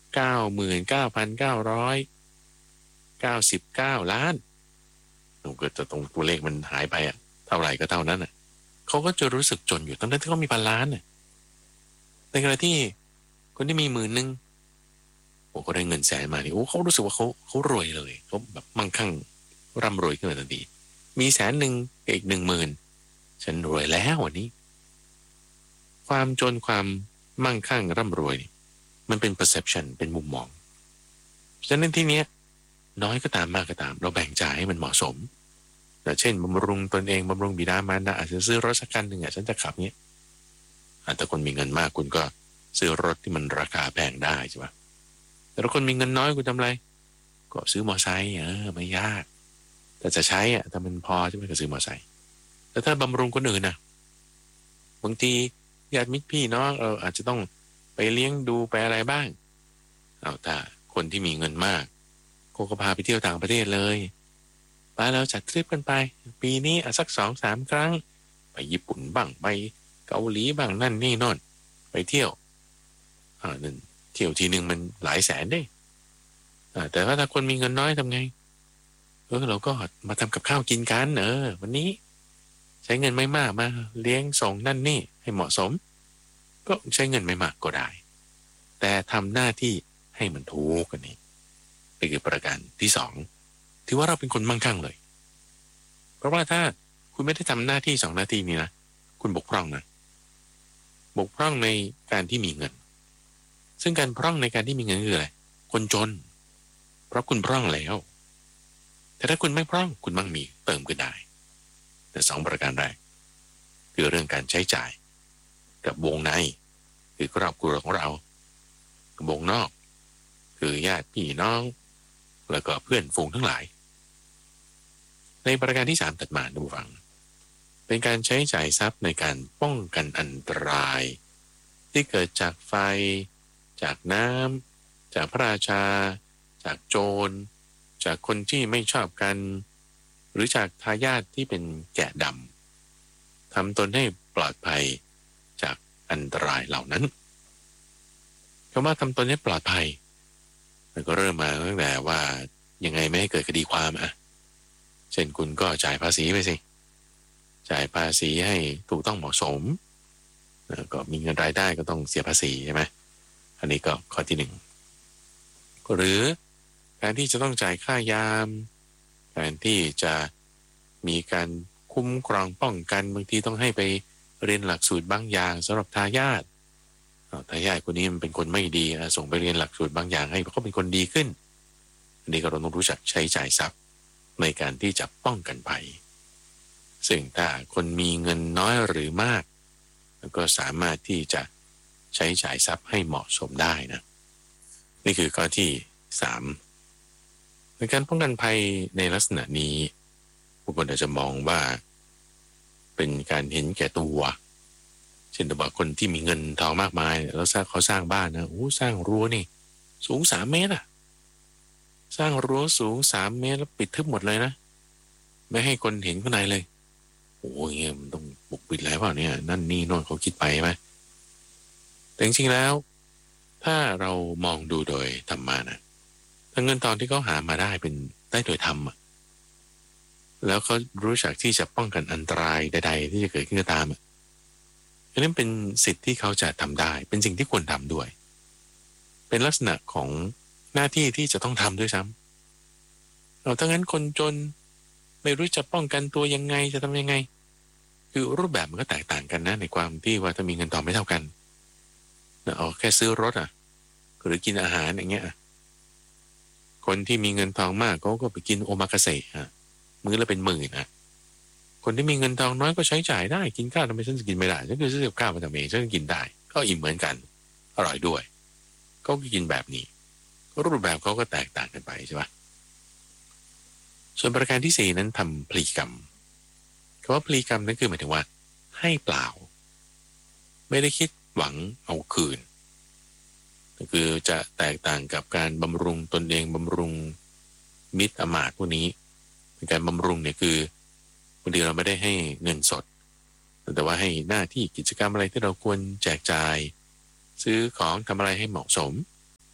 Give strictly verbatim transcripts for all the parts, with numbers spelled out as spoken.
เก้าหมื่นเก้าพันเก้าร้อยเก้าสิบเก้าล้านเราเกิดจะตรงตัวเลขมันหายไปอ่ะเท่าไหร่ก็เท่านั้นอ่ะเขาก็จะรู้สึกจนอยู่ตั้งแต่ที่เขามีพันล้านเนี่ยในขณะที่คนที่มีหมื่นหนึ่งโอ้เขาได้เงินแสนมานี่โอ้เขารู้สึกว่าเขาเขารวยเลยเขาแบบมั่งคั่งร่ำรวยขึ้นมาทันทีมีแสนหนึ่งกับอีกหนึ่งหมื่นฉันรวยแล้ววันนี้ความจนความมั่งคั่งร่ำรวยนี่มันเป็น perception เป็นมุมมองฉะนั้นที่เนี้ยน้อยก็ตามมากก็ตามเราแบ่งจ่ายให้มันเหมาะสมแต่เช่นบำรุงตนเองบำรุงบิดามารดาอาจจะซื้อรถสักคันหนึ่งอ่ะฉันจะขับเนี้ยแต่คนมีเงินมากคุณก็ซื้อรถที่มันราคาแพงได้ใช่ปะแต่ถ้าคนมีเงินน้อยคุณทำอะไรก็ซื้อมอไซค์เออไม่ยากแต่จะใช้อ่ะถ้ามันพอใช่ไหมก็ซื้อมอไซค์แต่ถ้าบำรุงคนอื่นนะบางทีญาติมิตรพี่น้องเอออาจจะต้องไปเลี้ยงดูไปอะไรบ้างเอาแต่คนที่มีเงินมากก็พาไปเที่ยวต่างประเทศเลยไปแล้วจัดทริปกันไปปีนี้อ่ะสักสองสามครั้งไปญี่ปุ่นบ้างไปเกาหลีบ้างนั่นนี่โน่นไปเที่ยวอ่านั่นเที่ยวทีหนึ่งมันหลายแสนได้อ่าแต่ว่าถ้าคนมีเงินน้อยทำไงเออเราก็มาทำกับข้าวกินกันเออวันนี้ใช้เงินไม่มากมาเลี้ยงส่งนั่นนี่ให้เหมาะสมก็ใช้เงินไม่มากก็ได้แต่ทำหน้าที่ให้มันถูกกันนี่นี่คือประการที่สองถือว่าเราเป็นคนมั่งคั่งเลยเพราะว่าถ้าคุณไม่ได้ทำหน้าที่สองหน้าที่นี้นะคุณบกพร่องนะบกพร่องในการที่มีเงินซึ่งการพร่องในการที่มีเงินคืออะไรคนจนเพราะคุณพร่องแล้วแต่ถ้าคุณไม่พร่องคุณมั่งมีเติมขึ้นได้แต่สองประการแรกคือเรื่องการใช้จ่ายกับวงในคือครอบครัวของเรากับวงนอกคือญาติพี่น้องแล้วก็เพื่อนฝูงทั้งหลายในประการที่สามถัดมาดูฟังเป็นการใช้จ่ายทรัพย์ในการป้องกันอันตรายที่เกิดจากไฟจากน้ำจากพระราชาจากโจรจากคนที่ไม่ชอบกันหรือจากทายาทที่เป็นแกะดำทำตนให้ปลอดภัยจากอันตรายเหล่านั้นคำว่าทำตนให้ปลอดภัยมันก็เริ่มมาตั้งแต่ว่ายังไงไม่ให้เกิดคดีความอ่ะเช่นคุณก็จ่ายภาษีไปสิจ่ายภาษีให้ถูกต้องเหมาะสมก็มีเงินรายได้ก็ต้องเสียภาษีใช่ไหมอันนี้ก็ข้อที่หนึ่งหรือการที่จะต้องจ่ายค่ายามการที่จะมีการคุ้มครองป้องกันบางทีต้องให้ไปเรียนหลักสูตรบางอย่างสำหรับทายาททายาทคนนี้มันเป็นคนไม่ดีส่งไปเรียนหลักสูตรบางอย่างให้เขาเป็นคนดีขึ้นอันนี้ก็เราต้องรู้จักใช้จ่ายทรัพย์ในการที่จะป้องกันภัยซึ่งถ้าคนมีเงินน้อยหรือมากก็สามารถที่จะใช้จ่ายทรัพย์ให้เหมาะสมได้นะนี่คือข้อที่สามในการป้องกันภัยในลักษณะนี้ผู้คนอาจจะมองว่าเป็นการเห็นแก่ตัวเช่นว่าคนที่มีเงินทองมากมายแล้วเขาสร้างบ้านนะโอ้สร้างรั้วนี่สูงสามเมตรอะสร้างรั้วสูงสามเมตรแล้วปิดทึบหมดเลยนะไม่ให้คนเห็นข้างในเลยโอ้ยมันต้องปกปิดอะไรเปล่าเนี่ยนั่นนี่โน่นเขาคิดไปไหมแต่จริงๆแล้วถ้าเรามองดูโดยธรรมะนะถ้าเงินทองที่เขาหามาได้เป็นได้โดยธรรมอ่ะแล้วเขารู้จักที่จะป้องกันอันตรายใดๆที่จะเกิดขึ้นก็ตามอ่ะอันนั้นเป็นสิทธิ์ที่เขาจะทำได้เป็นสิ่งที่ควรทำด้วยเป็นลักษณะของหน้าที่ที่จะต้องทำด้วยซ้ำเอาถ้างั้นคนจนไม่รู้จะป้องกันตัวยังไงจะทำยังไงคือรูปแบบมันก็แตกต่างกันนะในความที่ว่าถ้ามีเงินทองไม่เท่ากันเอาแค่ซื้อรถอ่ะหรือกินอาหารอย่างเงี้ยคนที่มีเงินทองมากเขาก็ไปกินโอมากาเสะอ่ะมื้อละเป็นหมื่นอ่ะคนที่มีเงินทองน้อยก็ใช้จ่ายได้กินข้าวทำไมฉันจะกินไม่ได้ฉันคือซื้อกับข้าวมาทำเองฉันก็กินได้ก็อิ่มเหมือนกันอร่อยด้วยเขาก็กินแบบนี้รูปแบบเขาก็แตกต่างกันไปใช่ปะส่วนประการที่สี่นั้นทำพลีกรรมคำว่าพลีกรรมนั่นคือหมายถึงว่าให้เปล่าไม่ได้คิดหวังเอาคืนก็คือจะแตกต่างกับการบำรุงตนเองบำรุงมิตรอมาตย์พวกนี้เป็นการบำรุงเนี่ยคือบางทีเราไม่ได้ให้เงินสดแต่ว่าให้หน้าที่กิจกรรมอะไรที่เราควรแจกจ่ายซื้อของทำอะไรให้เหมาะสม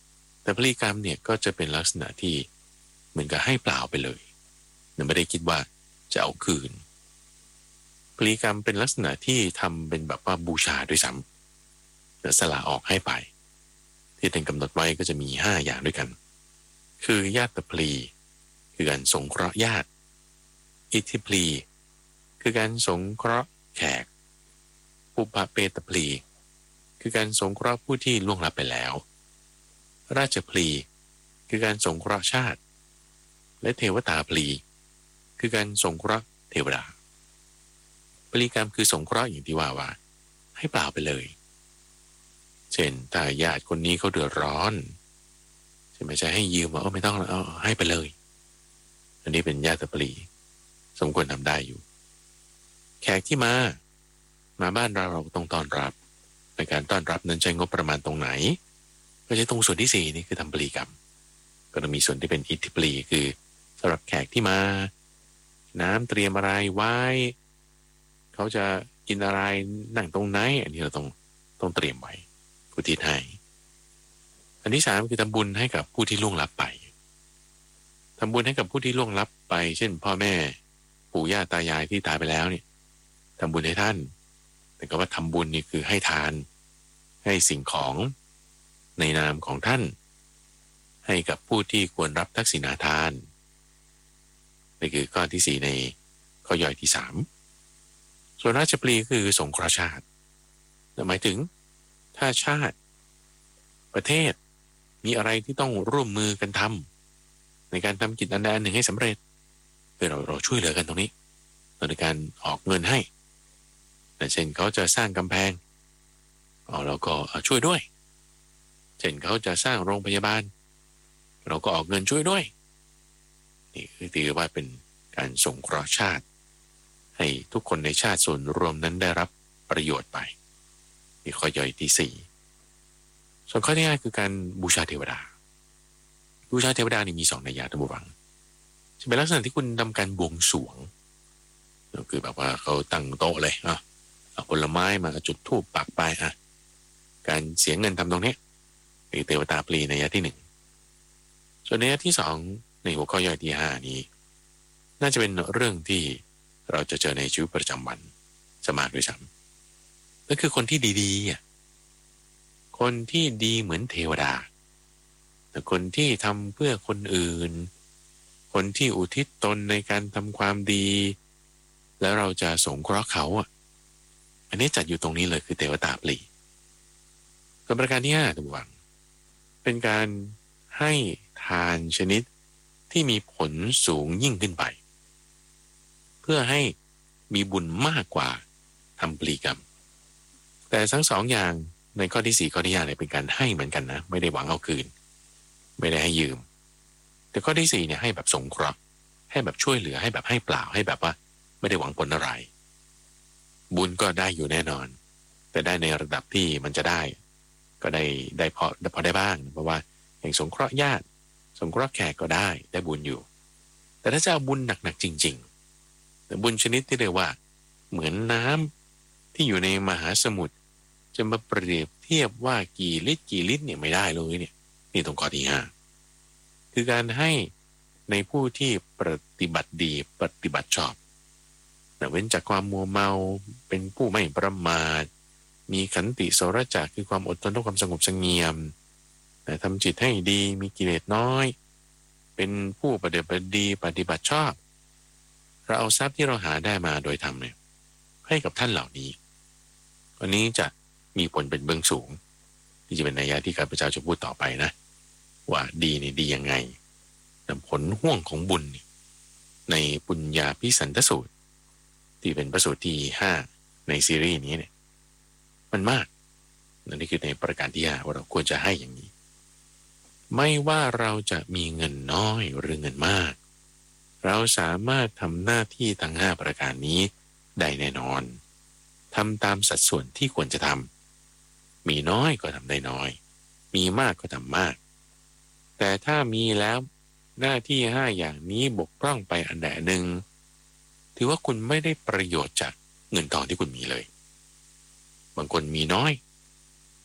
แต่พลีกรรมเนี่ยก็จะเป็นลักษณะที่เหมือนกับให้เปล่าไปเลยไม่ได้คิดว่าจะเอาคืนพลีกรรมเป็นลักษณะที่ทำเป็นแบบว่าบูชาด้วยซ้ำแต่สละออกให้ไปที่ท่านกำหนดไว้ก็จะมีห้าอย่างด้วยกันคือญาติพลีคือการสงเคราะห์ญาติอิทธิพลีคือการสงเคราะห์แขกปุปเปตพลีคือการสงเคราะห์ผู้ที่ล่วงลับไปแล้วราชพลีคือการสงเคราะห์ชาติและเทวตาพลีคือการสงเคราะห์เทวดาพลีกรรมคือสงเคราะห์อย่างที่ว่าว่าให้เปล่าไปเลยเช่นถ้าญาติคนนี้เขาเดือดร้อนใช่ไหมจะให้ยืมว่าเออไม่ต้องแล้วเอาให้ไปเลยอันนี้เป็นญาติพลีสมควรทำได้อยู่แขกที่มามาบ้านเราเราต้องต้อนรับในการต้อนรับนั้นใช้งบประมาณตรงไหนก็ใช้ตรงส่วนที่สี่นี่คือทำพลีกรรมก็จะมีส่วนที่เป็นอิทธิพลีคือสำหรับแขกที่มาน้ำเตรียมอะไรไว้เขาจะกินอะไรนั่งตรงไหนอันนี้เราต้องต้องเตรียมไว้อุทิศให้อันที่สามคือทำบุญให้กับผู้ที่ล่วงลับไปทำบุญให้กับผู้ที่ล่วงลับไปเช่นพ่อแม่ปู่ย่าตายายที่ตายไปแล้วเนี่ยทำบุญให้ท่านแต่ก็ว่าทำบุญนี่คือให้ทานให้สิ่งของในนามของท่านให้กับผู้ที่ควรรับทักษิณาทานนี่คือข้อที่สี่ในข้อย่อยที่สามส่วนราชปลีคือสงเคราะห์ชาติหมายถึงถ้าชาติประเทศมีอะไรที่ต้องร่วมมือกันทำในการทำกิจอันใดอันหนึ่งให้สำเร็จเพื่อเราเราช่วยเหลือกันตรงนี้ในการออกเงินให้แต่เช่นเขาจะสร้างกำแพงเอาเราก็ช่วยด้วยเช่นเขาจะสร้างโรงพยาบาลเราก็ออกเงินช่วยด้วยนี่คือถือว่าเป็นการสงเคราะห์ชาติให้ทุกคนในชาติส่วนรวมนั้นได้รับประโยชน์ไปนี่ข้อย่อยที่สี่ส่วนข้อที่ห้าคือการบูชาเทวดาบูชาเทวดานี่มีสองนัยยะท่านผู้ฟังจะเป็นลักษณะที่คุณทำการบวงสรวงคือแบบว่าเขาตั้งโต๊ะเลยอ่ะเอาผลไม้มาจุดธูปปักไปอ่ะการเสียเงินทำตรงนี้คือเทวตาปลีนัยยะที่หนึ่งส่วนนัยยะที่สองในหัวข้อย่อยที่ห้านี้น่าจะเป็นเรื่องที่เราจะเจอในชีวิตประจำวันสมากด้วยซ้ำนั่นคือคนที่ดีๆอ่ะคนที่ดีเหมือนเทวดาแต่คนที่ทำเพื่อคนอื่นคนที่อุทิศตนในการทำความดีแล้วเราจะสงเคราะห์เขาอ่ะอันนี้จัดอยู่ตรงนี้เลยคือเทวตาปลีส่วนประการที่ห้าท่านผู้ฟังเป็นการให้ทานชนิดที่มีผลสูงยิ่งขึ้นไปเพื่อให้มีบุญมากกว่าทำปลีกรรมแต่ทั้งสองอย่างในข้อที่สี่ข้อที่ห้าเนี่ยเป็นการให้เหมือนกันนะไม่ได้หวังเอาคืนไม่ได้ให้ยืมแต่ข้อที่สี่เนี่ยให้แบบสงเคราะห์ให้แบบช่วยเหลือให้แบบให้เปล่าให้แบบว่าไม่ได้หวังผลอะไรบุญก็ได้อยู่แน่นอนแต่ได้ในระดับที่มันจะได้ก็ได้ได้พอพอได้บ้างเพราะว่าอย่างสงเคราะห์ญาติสงเคราะห์แขกก็ได้ได้บุญอยู่แต่ถ้าจะเอาบุญหนักๆจริงๆแต่บุญชนิดที่เรียกว่าเหมือนน้ำที่อยู่ในมหาสมุทรจะมาเปรียบเทียบว่ากี่ลิตรกี่ลิตรเนี่ยไม่ได้เลยเนี่ยนี่ตรงข้อที่ห้าคือการให้ในผู้ที่ปฏิบัติดีปฏิบัติชอบแต่เว้นจากความมัวเมาเป็นผู้ไม่ประมาทมีขันติโสรจะคือความอดทนต่อความสงบเสงี่ยมแต่ทำจิตให้ดีมีกิเลสน้อยเป็นผู้ปฏิบัติดีปฏิบัติชอบเราเอาทรัพย์ที่เราหาได้มาโดยธรรมเนี่ยให้กับท่านเหล่านี้วันนี้จะมีผลเป็นเบื้องสูงที่จะเป็นนัยยะที่ข้าพเจ้าจะพูดต่อไปนะว่าดีนี่ดียังไงแต่ผลห่วงของบุญในปุญญาภิสันทสูตรที่เป็นพระสูตรที่ห้าในซีรีส์นี้เนี่ยมันมากนั่นนี่คือในประการที่ห้าว่าเราควรจะให้อย่างนี้ไม่ว่าเราจะมีเงินน้อยหรือเงินมากเราสามารถทำหน้าที่ทั้งห้าประการนี้ได้แน่นอนทำตามสัดส่วนที่ควรจะทำมีน้อยก็ทำได้น้อยมีมากก็ทำมากแต่ถ้ามีแล้วหน้าที่ห้าอย่างนี้บกพร่องไปอันใดหนึ่งถือว่าคุณไม่ได้ประโยชน์จากเงินทองที่คุณมีเลยบางคนมีน้อย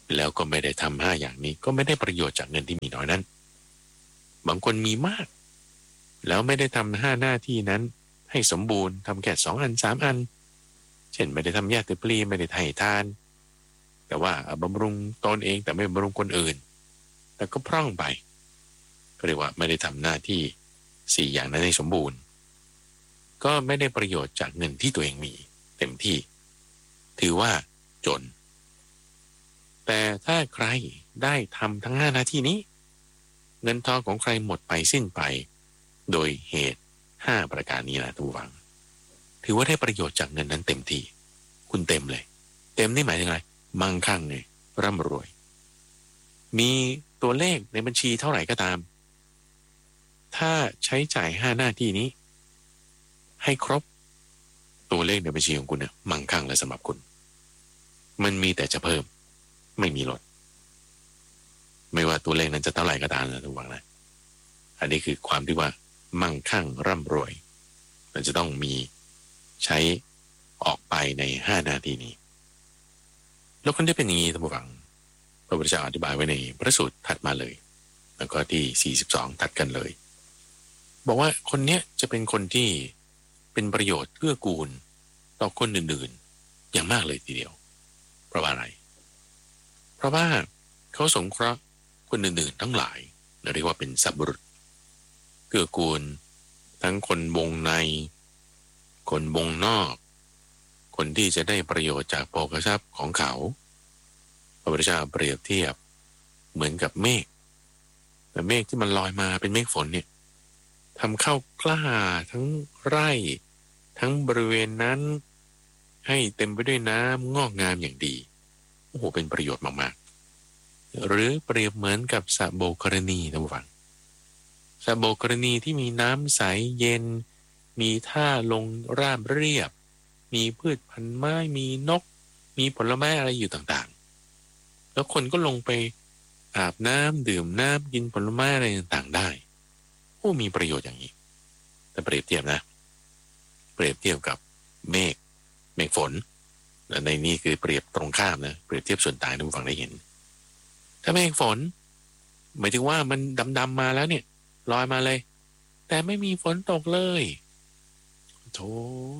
แล้วก็ไม่ได้ทำห้าอย่างนี้ก็ไม่ได้ประโยชน์จากเงินที่มีน้อยนั้นบางคนมีมากแล้วไม่ได้ทำห้าหน้าที่นั้นให้สมบูรณ์ทำแค่สองอันสามอันเช่นไม่ได้ทำญาติปลีไม่ได้ให้ทานแต่ว่าบำรุงตนเองแต่ไม่บำรุงคนอื่นแต่ก็พร่องไปก็เรียกว่าไม่ได้ทำหน้าที่สี่อย่างนั้นให้สมบูรณ์ก็ไม่ได้ประโยชน์จากเงินที่ตัวเองมีเต็มที่ถือว่าจนแต่ถ้าใครได้ทำทั้งห้าหน้าที่นี้เงินทองของใครหมดไปสิ้นไปโดยเหตุห้าประการนี้นะทุกฝังถือว่าได้ประโยชน์จากเงินนั้นเต็มที่คุณเต็มเลยเต็มนี่หมายถึงอะไรมั่งคั่งเลยร่ำรวยมีตัวเลขในบัญชีเท่าไหร่ก็ตามถ้าใช้จ่ายห้าหน้าที่นี้ให้ครบตัวเลขในบัญชีของคุณเนี่ยมั่งคั่งและสำหรับคุณมันมีแต่จะเพิ่มไม่มีลดไม่ว่าตัวเลขนั้นจะเท่าไหร่ก็ตามนะทุกฝังนะอันนี้คือความที่ว่ามั่งคั่งร่ำรวยมันจะต้องมีใช้ออกไปในห้านาทีนี้แล้วคนที่เป็นอย่างนี้ท่านผู้ฟังพระพุทธเจ้าอธิบายไว้ในพระสูตรถัดมาเลยแล้วก็ที่สี่สิบสองถัดกันเลยบอกว่าคนเนี้ยจะเป็นคนที่เป็นประโยชน์เกื้อกูลต่อคนอื่นๆอย่างมากเลยทีเดียวเพราะว่าอะไรเพราะว่าเขาสงเคราะห์คนอื่นๆทั้งหลายเรียกว่าเป็นสัพบุรุษเกื้อกูลทั้งคนวงในคนวงนอกคนที่จะได้ประโยชน์จากโภคทรัพย์ของเขาพระพุทธเจ้าเปรียบเทียบเหมือนกับเมฆแต่เมฆที่มันลอยมาเป็นเมฆฝนเนี่ยทำข้าวกล้าทั้งไร่ทั้งบริเวณนั้นให้เต็มไปด้วยน้ำงอกงามอย่างดีโอ้โหเป็นประโยชน์มากๆหรือเปรียบเหมือนกับสระโบกรณีท่านผู้ฟังสระโบกรณีที่มีน้ำใสเย็นมีท่าลงราบเรียบมีพืชพันธุ์ไม้มีนกมีผลไม้อะไรอยู่ต่างๆแล้วคนก็ลงไปอาบน้ำดื่มน้ำกินผลไม้อะไรต่างๆได้โอ้มีประโยชน์อย่างนี้แต่เปรียบเทียบนะเปรียบเทียบกับเมฆเมฆฝนและในนี้คือเปรียบตรงข้ามนะเปรียบเทียบส่วนต่างที่ผู้ฟังได้เห็นถ้าเมฆฝนหมายถึงว่ามันดำๆมาแล้วเนี่ยลอยมาเลยแต่ไม่มีฝนตกเลยโธ่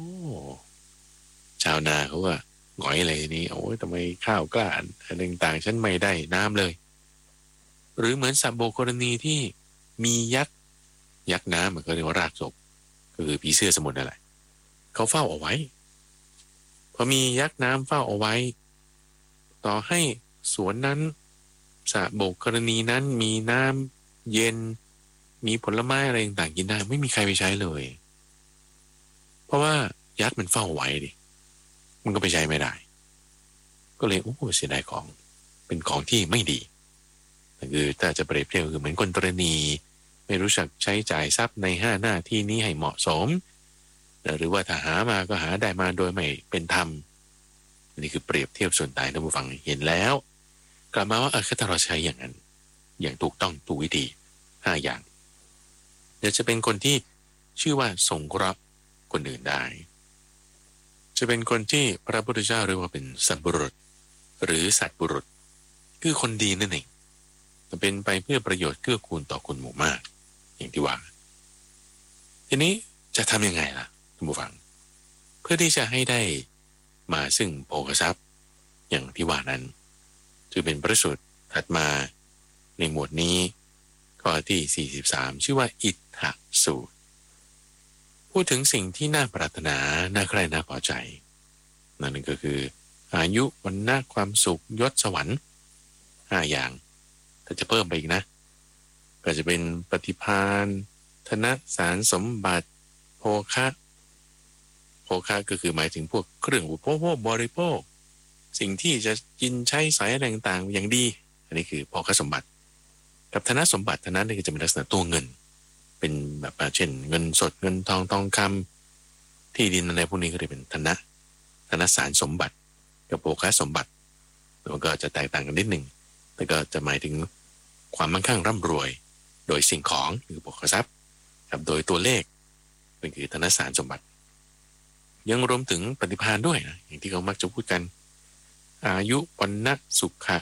ชาวนาเขาก็หงอยอะไรนี้โอ้ยทำไมข้าวกล้าอะไรต่างๆฉันไม่ได้น้ำเลยหรือเหมือนสับโบกรณีที่มียักษ์ยักษ์น้ำมันก็เรียกว่ารากศพก็คือผีเสื้อสมุทรนั่นแหละเขาเฝ้าเอาไว้พอมียักษ์น้ำเฝ้าเอาไว้ต่อให้สวนนั้นสระโบกรณีนั้นมีน้ำเย็นมีผลไม้อะไรต่างๆกินได้ไม่มีใครไปใช้เลยเพราะว่ายักษ์มันเฝ้าไว้ดิมันก็ไปใช้ไม่ได้ก็เลยโอ้เสียดายของเป็นของที่ไม่ดีคือถ้าจะเปรียบเทียบคือเหมือนคนตรณีไม่รู้จักใช้จ่ายทรัพย์ในห้าหน้าที่นี้ให้เหมาะสมหรือว่าถ้าหามาก็หาได้มาโดยไม่เป็นธรรมนี่คือเปรียบเทียบส่วนต่างท่านผู้ฟังเห็นแล้วกลับมาว่าเออถ้าเราใช้อย่างนั้นอย่างถูกต้องถูกวิธีห้าอย่างเดี๋ยวจะเป็นคนที่ชื่อว่าสงเคราะห์คนอื่นได้จะเป็นคนที่พระพุทธเจ้าเรียกว่าเป็นสัตบุรุษหรือสัตบุรุษคือคนดีนั่นเองจะเป็นไปเพื่อประโยชน์เกื้อกูลต่อคนหมู่มากอย่างที่ว่าทีนี้จะทำยังไงล่ะท่านผู้ฟังเพื่อที่จะให้ได้มาซึ่งโภคทรัพย์อย่างที่ว่านั้นจะเป็นพระสูตรถัดมาในหมวดนี้ข้อที่สี่สิบสามชื่อว่าอิทธสูตรพูดถึงสิ่งที่น่าปรารถนาน่าใคร่น่าพอใจนั่นก็คืออายุวรรณะความสุขยศสวรรค์ห้าอย่างถ้าจะเพิ่มไปอีกนะก็จะเป็นปฏิภาณธนสารสมบัติโภคะโภคะก็คือหมายถึงพวกเครื่องอุปโภคบริโภคสิ่งที่จะกินใช้สอยอะไรต่างๆอย่างดีอันนี้คือโภคสมบัติกับธนสมบัติธนนี่ก็จะเป็นลักษณะตัวเงินเป็นแบบเช่นเงินสดเงินทองทองคำที่ดินอะไรพวกนี้ก็จะเป็นธนะธนสารสมบัติกับโภคสมบัติมันก็จะแตกต่างกันนิดหนึ่งแต่ก็จะหมายถึงความมั่งคั่งร่ำรวยโดยสิ่งของคือโภคทรัพย์กับโดยตัวเลขเป็นคือธนสารสมบัติยังรวมถึงปฏิภาณด้วยนะอย่างที่เขามักจะพูดกันอายุวรรณะสุขะ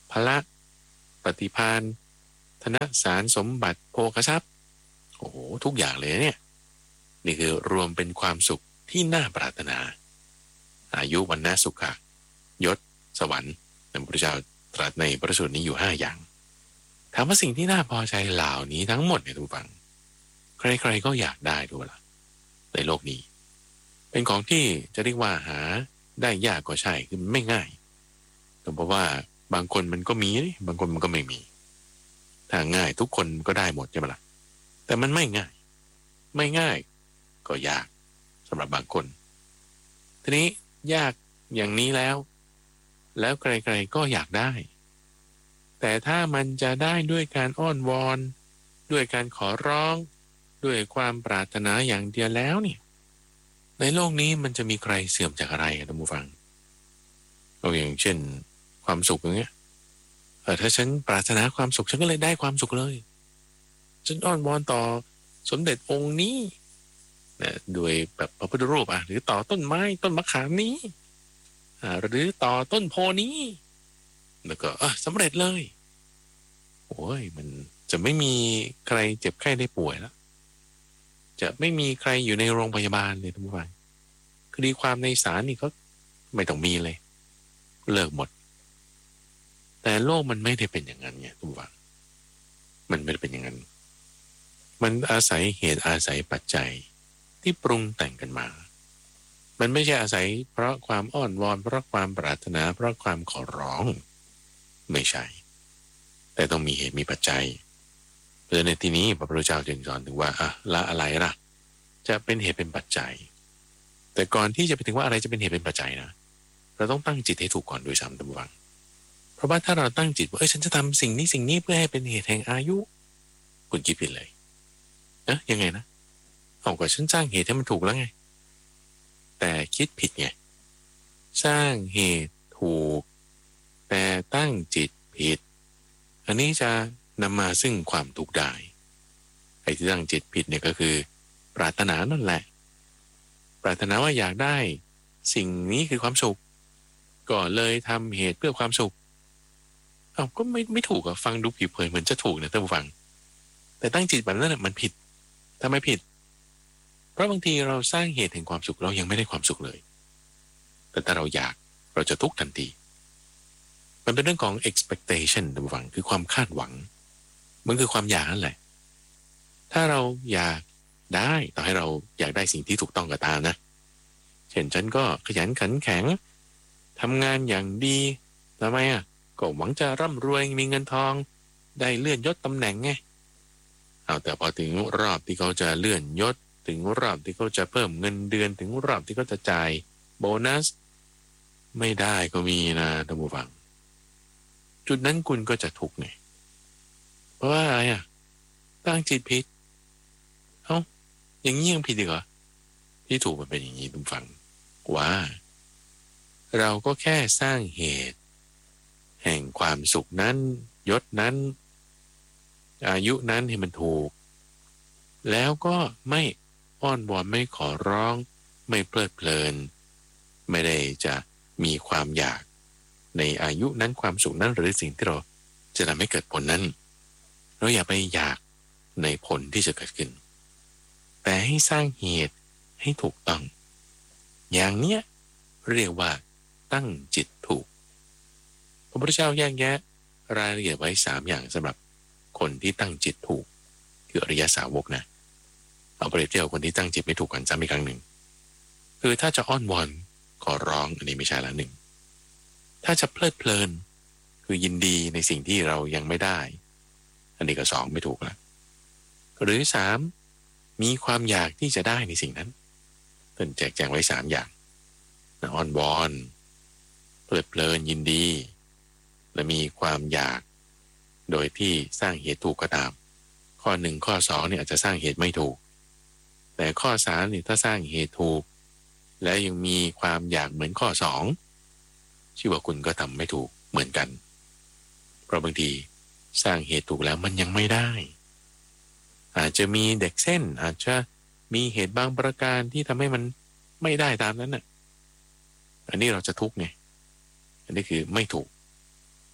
พละปฏิภาณธนสารสมบัติโภคทรัพย์โอ้โหทุกอย่างเลยเนี่ยนี่คือรวมเป็นความสุขที่น่าปรารถนาอายุวันนะสุขะยศสวรรค์พระพุทธเจ้าตรัสในพระสูตรนี้อยู่ห้าอย่างถามว่าสิ่งที่น่าพอใจเหล่านี้ทั้งหมดเนี่ยทุกฝังใครๆก็อยากได้ด้วยล่ะในโลกนี้เป็นของที่จะเรียกว่าหาได้ยากก็ใช่คือไม่ง่ายแต่เพราะว่าบางคนมันก็มีบางคนมันก็ไม่มีถ้าง่ายทุกคนก็ได้หมดใช่ไหมล่ะแต่มันไม่ง่ายไม่ง่ายก็ยากสำหรับบางคนทีนี้ยากอย่างนี้แล้วแล้วใครๆก็อยากได้แต่ถ้ามันจะได้ด้วยการอ้อนวอนด้วยการขอร้องด้วยความปรารถนาอย่างเดียวแล้วเนี่ยในโลกนี้มันจะมีใครเสื่อมจากอะไรท่านผู้ฟังเอาอย่างเช่นความสุขอย่างเงี้ยเออถ้าฉันปรารถนาความสุขฉันก็เลยได้ความสุขเลยฉันอ้อนวอนต่อสมเด็จองค์นี้นะด้วยแบบพระพุทธรูปอ่ะหรือต่อต้นไม้ต้นมะขามนี้อ่าหรือต่อต้นโพนี้แล้วก็อ่ะสำเร็จเลยโอ้ยมันจะไม่มีใครเจ็บไข้ได้ป่วยแล้วจะไม่มีใครอยู่ในโรงพยาบาลเลยทุกฝ่ายคดีความในศาลนี่ก็ไม่ต้องมีเลยเลิกหมดแต่โลกมันไม่ได้เป็นอย่างนั้นไงทุกฝ่ายมันไม่ได้เป็นอย่างนั้นมันอาศัยเหตุอาศัยปัจจัยที่ปรุงแต่งกันมามันไม่ใช่อาศัยเพราะความอ้อนวอนเพราะความปรารถนาเพราะความขอร้องไม่ใช่แต่ต้องมีเหตุมีปัจจัยเพราะในที่นี้พระพุทธเจ้าจึงสอนถึงว่าอะละอะไรล่ะจะเป็นเหตุเป็นปัจจัยแต่ก่อนที่จะไปถึงว่าอะไรจะเป็นเหตุเป็นปัจจัยนะเราต้องตั้งจิตให้ถูกก่อนโดยซ้ำตั้งวังเพราะว่าถ้าเราตั้งจิตว่าเอ้ยฉันจะทำสิ่งนี้สิ่งนี้เพื่อให้เป็นเหตุแห่งอายุคุณคิดผิดเลยนะยังไงนะเอาก็ฉันสร้างเหตุให้มันถูกแล้วไงแต่คิดผิดไงสร้างเหตุถูกแต่ตั้งจิตผิดอันนี้จะนำมาซึ่งความทุกข์ได้ไอ้ที่ตั้งจิตผิดเนี่ยก็คือปรารถนานั่นแหละปรารถนาว่าอยากได้สิ่งนี้คือความสุขก็เลยทำเหตุเพื่อความสุขเอ้าก็ไม่ไม่ถูกอะฟังดูผิวเผินเหมือนจะถูกนะท่านผู้ฟังแต่ตั้งจิตแบบนั้นมันผิดทำไมผิดเพราะบางทีเราสร้างเหตุแห่งความสุขเรายังไม่ได้ความสุขเลยแต่ถ้าเราอยากเราจะทุกข์ทันทีมันเป็นเรื่องของ expectation ท่านผู้ฟังคือความคาดหวังมันคือความอยากนั่นแหละถ้าเราอยากได้ต่อให้เราอยากได้สิ่งที่ถูกต้องก็ตามนะเช่นฉันก็ขยันขันแข็งทำงานอย่างดีทำไมอ่ะก็หวังจะร่ำรวยมีเงินทองได้เลื่อนยศตำแหน่งไงเอาแต่พอถึงรอบที่เขาจะเลื่อนยศถึงรอบที่เขาจะเพิ่มเงินเดือนถึงรอบที่เขาจะจ่ายโบนัสไม่ได้ก็มีนะท่านผู้ฟังจุดนั้นคุณก็จะทุกข์ไงเพราะว่าอะไรอ่ะตั้งจิตผิดเอ้าอย่างนี้ยังผิดอีกเหรอที่ถูกมันเป็นอย่างนี้ทุกฟังว่าเราก็แค่สร้างเหตุแห่งความสุขนั้นยศนั้นอายุนั้นให้มันถูกแล้วก็ไม่อ้อนวอนไม่ขอร้องไม่เพลิดเพลินไม่ได้จะมีความอยากในอายุนั้นความสุขนั้นหรือสิ่งที่เราจะทำให้เกิดผลนั้นเราอย่าไปอยากในผลที่จะเกิดขึ้นแต่ให้สร้างเหตุให้ถูกต้องอย่างเนี้ยเรียกว่าตั้งจิตถูกพระพุทธเจ้าแยกแยะรายละเอียดไว้สามอย่างสำหรับคนที่ตั้งจิตถูกคืออริยสาวกนะเอาเปรียบเทียบคนที่ตั้งจิตไม่ถูกกันซ้ำอีกครั้งหนึ่งคือถ้าจะอ้อนวอนขอร้องอันนี้ไม่ใช่ละหนึ่งถ้าจะเพลิดเพลินคือยินดีในสิ่งที่เรายังไม่ได้อันนี้ก็สองไม่ถูกละหรือสามมีความอยากที่จะได้ในสิ่งนั้นท่านแจกแจงไว้สามอย่างนะอ้อนวอนเพลิดเพลินยินดีและมีความอยากโดยที่สร้างเหตุถูกก็ตามข้อหนึ่งข้อสองเนี่ยอาจจะสร้างเหตุไม่ถูกแต่ข้อสามเนี่ยถ้าสร้างเหตุถูกและยังมีความอยากเหมือนข้อสองชื่อว่าคุณก็ทำไม่ถูกเหมือนกันเพราะบางทีสร้างเหตุถูกแล้วมันยังไม่ได้อาจจะมีเด็กเส้นอาจจะมีเหตุบางประการที่ทำให้มันไม่ได้ตามนั้นน่ะอันนี้เราจะทุกข์ไงอันนี้คือไม่ถูก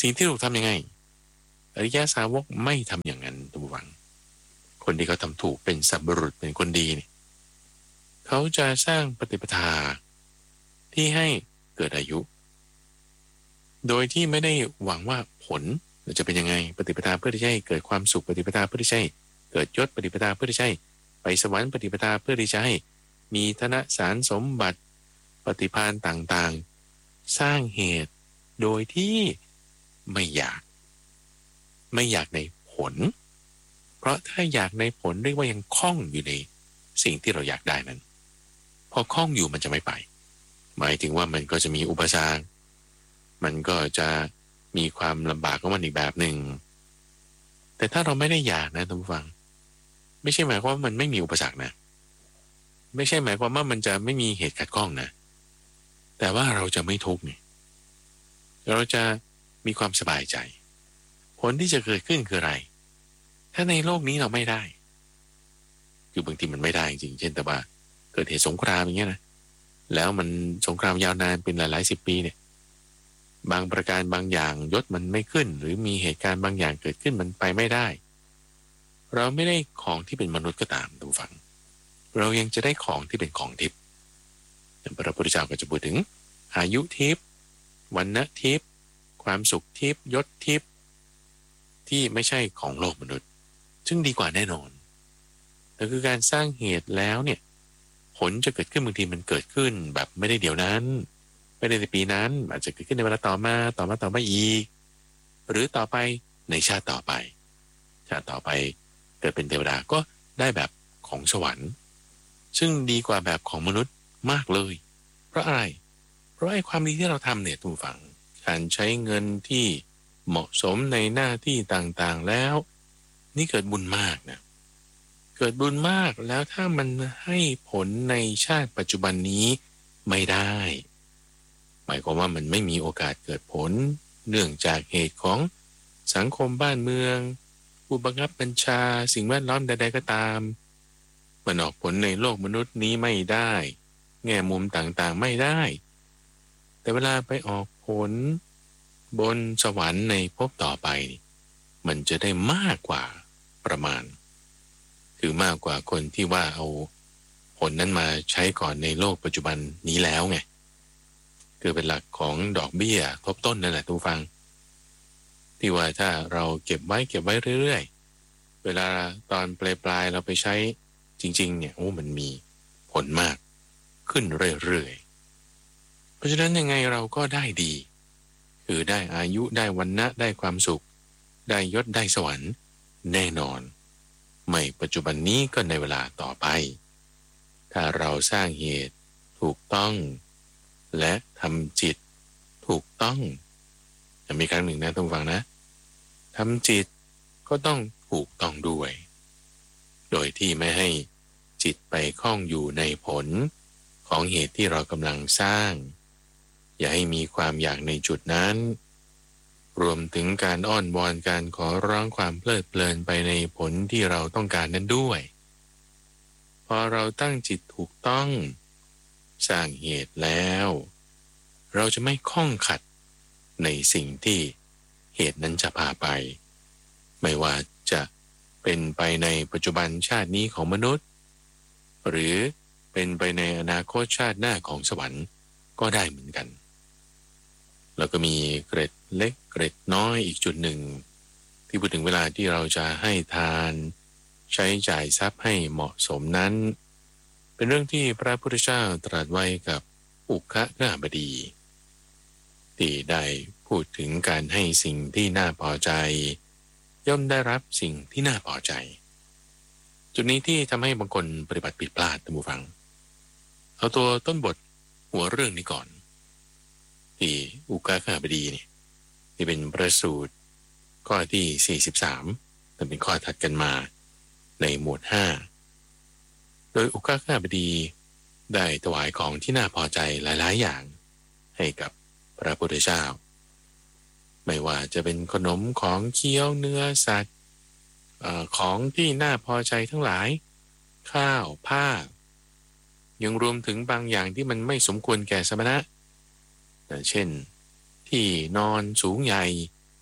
สิ่งที่ถูกทำยังไงอริยสาวกไม่ทำอย่างนั้นทุกวังคนที่เขาทำถูกเป็นสัพบุรุษเป็นคนดีนี่เขาจะสร้างปฏิปทาที่ให้เกิดอายุโดยที่ไม่ได้หวังว่าผลจะเป็นยังไงปฏิปทาเพื่อที่จะให้เกิดความสุขปฏิปทาเพื่อที่จะให้เกิดยศปฏิปทาเพื่อที่จะให้ไปสวรรค์ปฏิปทาเพื่อที่จะให้มีธนสารสมบัติปฏิภาณต่างๆสร้างเหตุโดยที่ไม่อยากไม่อยากในผลเพราะถ้าอยากในผลเรียกว่ายังคล้องอยู่ในสิ่งที่เราอยากได้นั้นพอคล้องอยู่มันจะไม่ไปหมายถึงว่ามันก็จะมีอุปสรรคมันก็จะมีความลำบากของมันอีกแบบหนึ่งแต่ถ้าเราไม่ได้อยากนะท่านผู้ฟังไม่ใช่หมายความว่ามันไม่มีอุปสรรคนะไม่ใช่หมายความว่ามันจะไม่มีเหตุขัดข้องนะแต่ว่าเราจะไม่ทุกข์นี่เราจะมีความสบายใจผลที่จะเกิดขึ้นคืออะไรถ้าในโลกนี้เราไม่ได้คือบางทีมันไม่ได้จริงเช่นแต่ว่าเกิดเหตุสงครามอย่างเงี้ยนะแล้วมันสงครามยาวนานเป็นหลายๆสิบปีเนี่ยบางประการบางอย่างยศมันไม่ขึ้นหรือมีเหตุการณ์บางอย่างเกิดขึ้นมันไปไม่ได้เราไม่ได้ของที่เป็นมนุษย์ก็ตามทุกฝังเรายังจะได้ของที่เป็นของทิพย์พระพุทธเจ้าก็จะพูดถึงอายุทิพย์วรรณะทิพย์ความสุขทิพย์ยศทิพย์ที่ไม่ใช่ของโลกมนุษย์ซึ่งดีกว่าแน่นอนแต่คือการสร้างเหตุแล้วเนี่ยผลจะเกิดขึ้นบางทีมันเกิดขึ้นแบบไม่ได้เดี๋ยวนั้นไม่ได้ในปีนั้นอาจจะเกิดขึ้นในเวลาต่อมาต่อมาต่อมาอีกหรือต่อไปในชาติต่อไปชาติต่อไปเกิดเป็นเทวดาก็ได้แบบของสวรรค์ซึ่งดีกว่าแบบของมนุษย์มากเลยเพราะอะไรเพราะไอ้ความดีที่เราทำเนี่ยทุกฝั่งการใช้เงินที่เหมาะสมในหน้าที่ต่างๆแล้วนี่เกิดบุญมากนะเกิดบุญมากแล้วถ้ามันให้ผลในชาติปัจจุบันนี้ไม่ได้หมายความว่ามันไม่มีโอกาสเกิดผลเนื่องจากเหตุของสังคมบ้านเมืองผู้บังคับบัญชาสิ่งแวดล้อมใดๆก็ตามมันออกผลในโลกมนุษย์นี้ไม่ได้แง่มุมต่างๆไม่ได้แต่เวลาไปออกผลบนสวรรค์ในภพต่อไปมันจะได้มากกว่าประมาณคือมากกว่าคนที่ว่าเอาผลนั้นมาใช้ก่อนในโลกปัจจุบันนี้แล้วไงคือเป็นหลักของดอกเบี้ยทบต้นนั่นแหละทุกฟังที่ว่าถ้าเราเก็บไว้เก็บไว้เรื่อยๆเวลาตอนปลายๆเราไปใช้จริงๆเนี่ยโอ้มันมีผลมากขึ้นเรื่อยๆเพราะฉะนั้นยังไงเราก็ได้ดีคือได้อายุได้วรรณะได้ความสุขได้ยศได้สวรรค์แน่นอนไม่ปัจจุบันนี้ก็ในเวลาต่อไปถ้าเราสร้างเหตุถูกต้องและทำจิตถูกต้องจะมีครั้งหนึ่งนะต้องฟังนะทำจิตก็ต้องถูกต้องด้วยโดยที่ไม่ให้จิตไปคล้องอยู่ในผลของเหตุที่เรากำลังสร้างอย่าให้มีความอยากในจุดนั้นรวมถึงการอ้อนวอนการขอร้องความเพลิดเพลินไปในผลที่เราต้องการนั้นด้วยพอเราตั้งจิตถูกต้องสร้างเหตุแล้วเราจะไม่ข้องขัดในสิ่งที่เหตุนั้นจะพาไปไม่ว่าจะเป็นไปในปัจจุบันชาตินี้ของมนุษย์หรือเป็นไปในอนาคตชาติหน้าของสวรรค์ก็ได้เหมือนกันแล้วก็มีเกร็ดเล็กเกร็ดน้อยอีกจุดหนึ่งที่พูดถึงเวลาที่เราจะให้ทานใช้จ่ายทรัพย์ให้เหมาะสมนั้นเป็นเรื่องที่พระพุทธเจ้าตรัสไว้กับอุคกฤหบดีที่ได้พูดถึงการให้สิ่งที่น่าพอใจย่อมได้รับสิ่งที่น่าพอใจจุดนี้ที่ทำให้บางคนปฏิบัติผิดพลาดท่านผู้ฟังเอาตัวต้นบทหัวเรื่องนี้ก่อนที่อุคกฤหบดีเนี่ยที่เป็นประสูตรข้อที่สี่สิบสามมันเป็นข้อถัดกันมาในหมวดห้าโดยอุคกฤหบดีได้ถวายของที่น่าพอใจหลายๆอย่างให้กับพระพุทธเจ้าไม่ว่าจะเป็นขนมของเคี้ยวเนื้อสัตว์เอ่อของที่น่าพอใจทั้งหลายข้าวผ้ายังรวมถึงบางอย่างที่มันไม่สมควรแก่สมณะเช่นที่นอนสูงใหญ่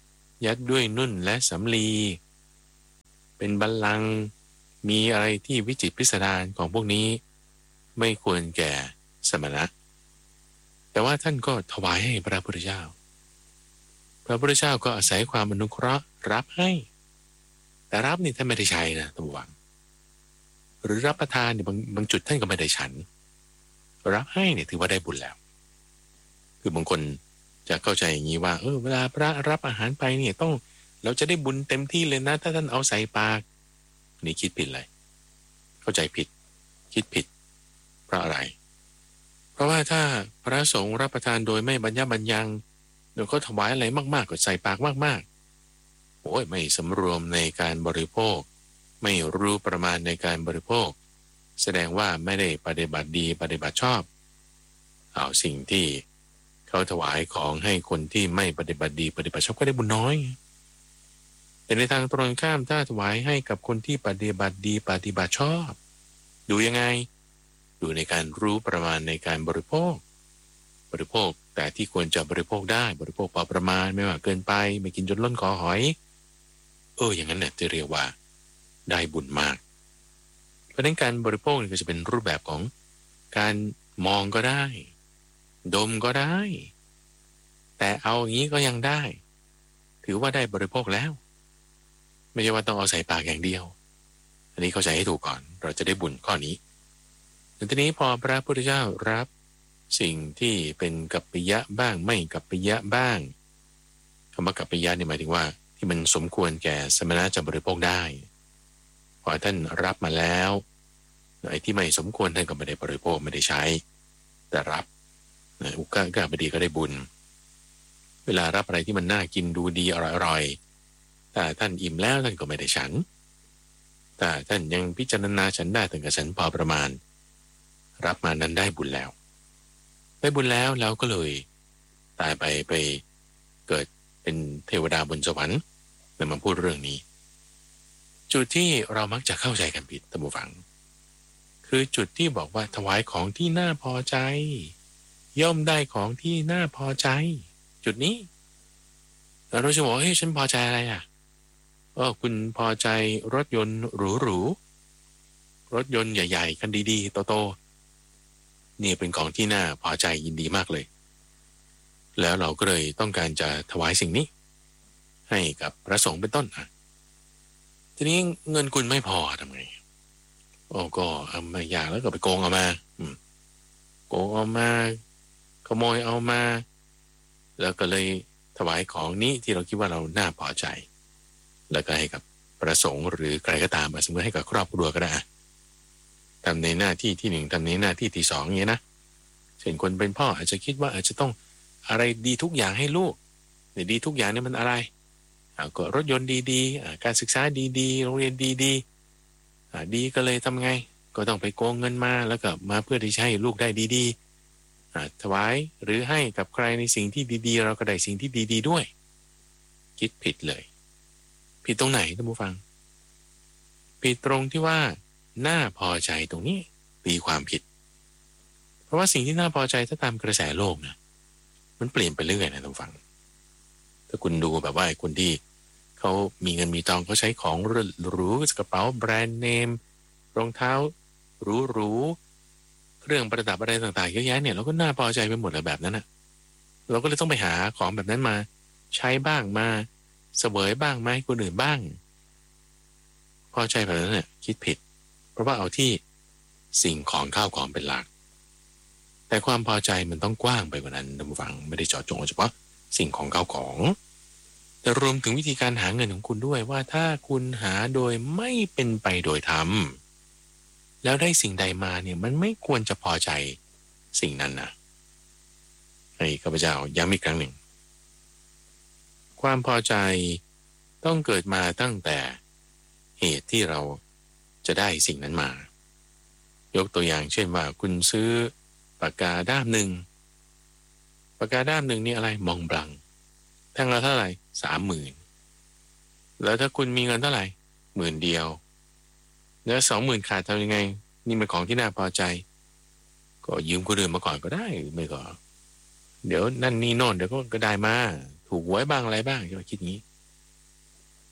ยัดด้วยนุ่นและสำลีเป็นบัลลังก์มีอะไรที่วิจิตรพิสดารของพวกนี้ไม่ควรแก่สมณะแต่ว่าท่านก็ถวายให้พระพุทธเจ้าพระพุทธเจ้าก็อาศัยความอนุเคราะห์รับให้แต่รับนี่ท่านไม่ได้ใช้นะตัววังหรือรับประทานเนี่ยบางบางจุดท่านก็ไม่ได้ฉันรับให้เนี่ยถือว่าได้บุญแล้วคือบางคนจะเข้าใจอย่างนี้ว่าเออเวลาพระรับอาหารไปเนี่ยต้องเราจะได้บุญเต็มที่เลยนะถ้าท่านเอาใส่ปากนี่คิดผิดเลยเข้าใจผิดคิดผิดเพราะอะไรเพราะว่าถ้าพระสงฆ์รับประทานโดยไม่บรรยะบรรยังเดี๋ยวก็ถวายอะไรมากๆก็ใส่ปากมากๆโอ้ยไม่สำรวมในการบริโภคไม่รู้ประมาณในการบริโภคแสดงว่าไม่ได้ปฏิบัติดีปฏิบัติชอบเอาสิ่งที่เขาถวายของให้คนที่ไม่ปฏิบัติดีปฏิบัติชอบก็ได้บุญน้อยแต่ในทางตรงข้ามถ้าถวายให้กับคนที่ปฏิบัติดีปฏิบัติชอบดูยังไงดูในการรู้ประมาณในการบริโภคบริโภคแต่ที่ควรจะบริโภคได้บริโภคพอประมาณไม่ว่าเกินไปไม่กินจนล้นคอหอยเอออย่างนั้นเนี่ยจะเรียกว่าได้บุญมากเพราะนั้นการบริโภคก็จะเป็นรูปแบบของการมองก็ได้ดมก็ได้แต่เอาอย่างนี้ก็ยังได้ถือว่าได้บริโภคแล้วไม่ใช่ว่าต้องเอาใส่ปากอย่างเดียวอันนี้เข้าใจให้ถูกก่อนเราจะได้บุญข้อนี้แต่ทีนี้พอพระพุทธเจ้ารับสิ่งที่เป็นกัปปิยะบ้างไม่กัปปิยะบ้างคำว่ากัปปิยะนี่หมายถึงว่าที่มันสมควรแก่สมณะจะบริโภคได้พอท่านรับมาแล้วไอ้ที่ไม่สมควรท่านก็ไม่ได้บริโภคไม่ได้ใช้แต่รับอุกกะกะบดีก็ได้บุญเวลารับอะไรที่มันน่ากินดูดีอร่อยๆแต่ท่านอิ่มแล้วท่านก็ไม่ได้ฉันแต่ท่านยังพิจารณาฉันได้ถึงกับฉันพอประมาณรับมานั้นได้บุญแล้วได้บุญแล้วแล้วก็เลยตายไปไปเกิดเป็นเทวดาบนสวรรค์เลยมาพูดเรื่องนี้จุดที่เรามักจะเข้าใจกันผิดท่านผู้ฟังคือจุดที่บอกว่าถวายของที่น่าพอใจย่อมได้ของที่น่าพอใจจุดนี้เราจะบอกเฮ้ยฉันพอใจอะไรอ่ะเออคุณพอใจรถยนต์หรูๆรถยนต์ใหญ่ๆคันดีๆโตๆนี่เป็นของที่น่าพอใจยินดีมากเลยแล้วเราก็เลยต้องการจะถวายสิ่งนี้ให้กับพระสงฆ์เป็นต้นอ่ะทีนี้เงินคุณไม่พอทำไงโอ้ก็เอามาอยากแล้วก็ไปโกงเอามาโกงเอามาขโมยเอามาแล้วก็เลยถวายของนี้ที่เราคิดว่าเราน่าพอใจแล้วก็ให้กับประสงค์หรือใครก็ตามสมมติให้กับครอบครัวก็ได้ทำในหน้าที่ที่หนึ่งทำในหน้าที่ที่สองอย่างนี้นะเช่นคนเป็นพ่ออาจจะคิดว่าอาจจะต้องอะไรดีทุกอย่างให้ลูกแต่ดีทุกอย่างนี่มันอะไรก็รถยนต์ดีๆการศึกษาดีๆโรงเรียนดีๆดีก็เลยทำไงก็ต้องไปโกงเงินมาแล้วก็มาเพื่อที่จะให้ลูกได้ดีๆถวายหรือให้กับใครในสิ่งที่ดีๆเราก็ได้สิ่งที่ดีๆด้วยคิดผิดเลยผิดตรงไหนท่านผู้ฟังผิดตรงที่ว่าน่าพอใจตรงนี้ตีความผิดเพราะว่าสิ่งที่น่าพอใจถ้าตามกระแสโลกนะมันเปลี่ยนไปเรื่อยนะท่านผู้ฟังถ้าคุณดูแบบว่าคนที่เขามีเงินมีทองเขาใช้ของหรูกระเป๋าแบรนด์เนมรองเท้าหรูๆเครื่องประดับอะไรต่างๆเยอะแยะเนี่ยเราก็น่าพอใจไปหมดเลยแบบนั้นนะเราก็เลยต้องไปหาของแบบนั้นมาใช้บ้างมาเสวยบ้างมาให้คนอื่นบ้างพอใจแบบนั้นเนี่ยคิดผิดเพราะว่าเอาที่สิ่งของข้าวของเป็นหลักแต่ความพอใจมันต้องกว้างไปกว่านั้นท่านผู้ฟังไม่ได้เจาะจงเฉพาะสิ่งของข้าวของแต่รวมถึงวิธีการหาเงินของคุณด้วยว่าถ้าคุณหาโดยไม่เป็นไปโดยธรรมแล้วได้สิ่งใดมาเนี่ยมันไม่ควรจะพอใจสิ่งนั้นนะให้ข้าพเจ้าย้ำอีกครั้งหนึ่งความพอใจต้องเกิดมาตั้งแต่เหตุที่เราจะได้สิ่งนั้นมายกตัวอย่างเช่นว่าคุณซื้อปากกาด้ามหนึ่งปากกาด้ามหนึ่งนี่อะไรมองบลังแท่งละเท่าไหร่สามหมื่นแล้วถ้าคุณมีเงินเท่าไหร่หมื่นเดียวแล้วสองหมื่นขาดทำยังไงนี่เป็นของที่น่าพอใจก็ยืมคนอื่นมาก่อนก็ได้ไม่ก็เดี๋ยวนั่นนี่โน่นเดี๋ยวก็ได้มาถูกหวยบ้างอะไรบ้างจะมาคิดงี้